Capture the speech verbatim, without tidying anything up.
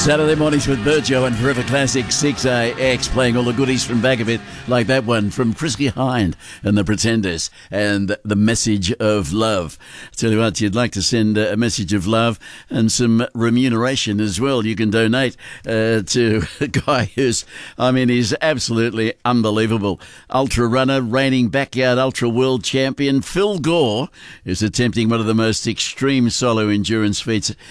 Saturday mornings with Burjo and Forever Classic six A X, playing all the goodies from back of it, like that one from Chrissy Hind and the Pretenders and The Message of Love. Tell you what, you'd like to send a message of love and some remuneration as well. You can donate uh, to a guy who's, I mean, he's absolutely unbelievable. Ultra runner, reigning backyard ultra world champion Phil Gore is attempting one of the most extreme solo endurance feats